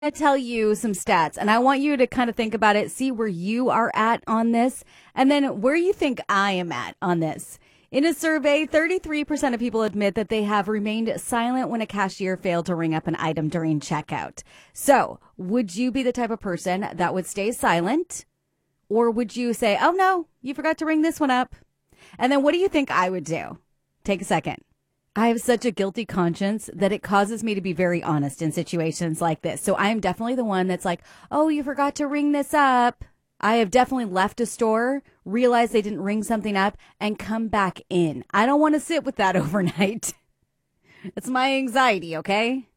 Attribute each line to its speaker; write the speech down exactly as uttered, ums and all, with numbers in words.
Speaker 1: I tell you some stats and I want you to kind of think about it, see where you are at on this, and then where you think I am at on this. In a survey, thirty-three percent of people admit that they have remained silent when a cashier failed to ring up an item during checkout. So, would you be the type of person that would stay silent? Or would you say, oh no, you forgot to ring this one up? And then what do you think I would do? Take a second. I have such a guilty conscience that it causes me to be very honest in situations like this. So I'm definitely the one that's like, oh, you forgot to ring this up. I have definitely left a store, realized they didn't ring something up, and come back in. I don't want to sit with that overnight. It's my anxiety, okay?